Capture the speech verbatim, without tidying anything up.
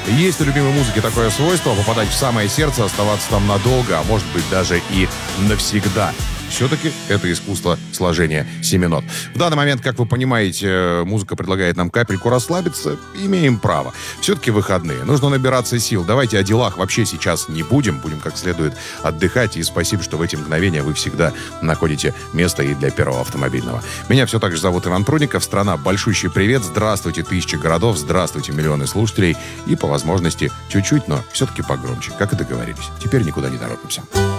Есть у любимой музыки такое свойство — попадать в самое сердце, оставаться там надолго, а может быть даже и навсегда. Все-таки это искусство сложения семенот. В данный момент, как вы понимаете, музыка предлагает нам капельку расслабиться. Имеем право. Все-таки выходные. Нужно набираться сил. Давайте о делах вообще сейчас не будем. Будем как следует отдыхать. И спасибо, что в эти мгновения вы всегда находите место и для первого автомобильного. Меня все так же зовут Иван Прудников. Страна, большущий привет. Здравствуйте, тысячи городов. Здравствуйте, миллионы слушателей. И по возможности чуть-чуть, но все-таки погромче, как и договорились. Теперь никуда не торопимся.